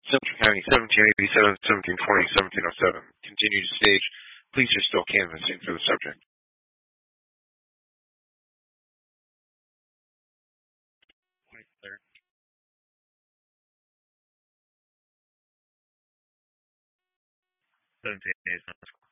Central County, 1787, 1720, 1707. Continue to stage. Police are still canvassing for the subject. White 17 days.